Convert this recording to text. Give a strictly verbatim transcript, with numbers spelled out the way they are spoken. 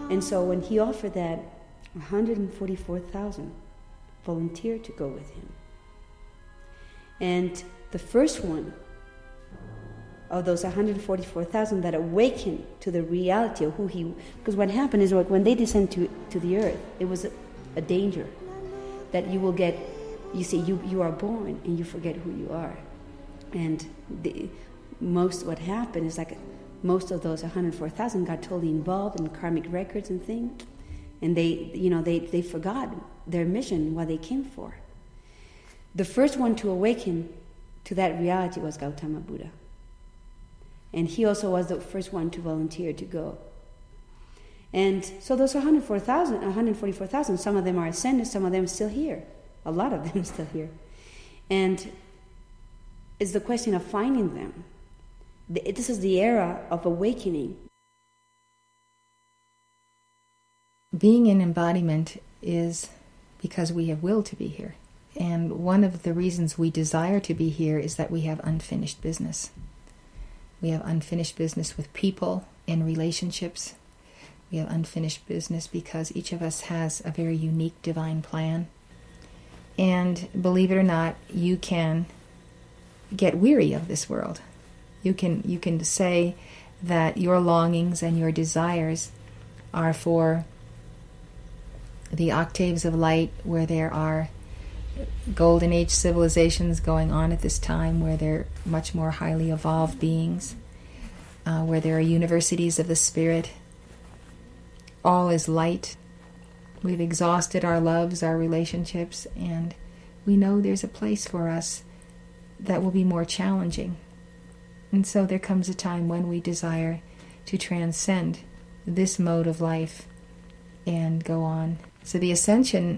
And so when he offered that, one hundred forty-four thousand volunteered to go with him. And the first one of those one hundred forty-four thousand that awakened to the reality of who he... Because what happened is when they descend to, to the earth, it was a, a danger that you will get... You see, you, you are born and you forget who you are. And the, most what happened is like most of those one hundred four thousand got totally involved in karmic records and things. And they, you know, they, they forgot their mission, what they came for. The first one to awaken to that reality was Gautama Buddha. And he also was the first one to volunteer to go. And so those one hundred forty-four thousand, one hundred forty-four thousand, some of them are ascended, some of them are still here. A lot of them are still here. And it's the question of finding them. This is the era of awakening. Being in embodiment is because we have will to be here. And one of the reasons we desire to be here is that we have unfinished business. We have unfinished business with people and relationships. We have unfinished business because each of us has a very unique divine plan. And believe it or not, you can get weary of this world. You can you can say that your longings and your desires are for the octaves of light where there are golden age civilizations going on at this time, where they're much more highly evolved beings, uh, where there are universities of the spirit. All is light. We've exhausted our loves, our relationships, and we know there's a place for us that will be more challenging. And so there comes a time when we desire to transcend this mode of life and go on. So the ascension